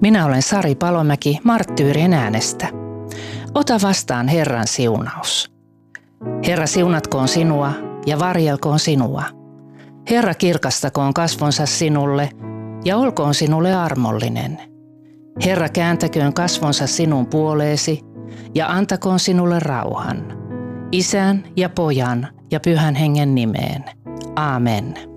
Minä olen Sari Palomäki Marttyyrien äänestä. Ota vastaan Herran siunaus. Herra siunatkoon sinua ja varjelkoon sinua. Herra kirkastakoon kasvonsa sinulle ja olkoon sinulle armollinen. Herra kääntäköön kasvonsa sinun puoleesi ja antakoon sinulle rauhan. Isän ja Pojan ja Pyhän Hengen nimeen. Aamen.